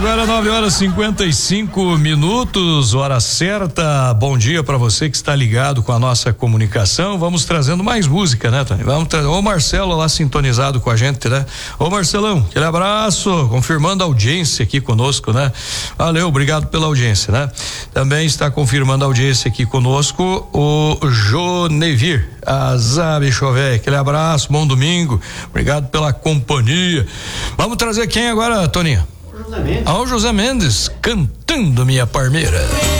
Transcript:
Agora 9h55, hora certa. Bom dia para você que está ligado com a nossa comunicação. Vamos trazendo mais música, né, Tony? Vamos trazer o Marcelo lá sintonizado com a gente, né? Ô Marcelão, aquele abraço, confirmando a audiência aqui conosco, né? Valeu, obrigado pela audiência, né? Também está confirmando a audiência aqui conosco o Jonevir Azabe Chové, aquele abraço, bom domingo, obrigado pela companhia. Vamos trazer quem agora, Toninho? José Mendes. Ao José Mendes, cantando Minha Parmeira.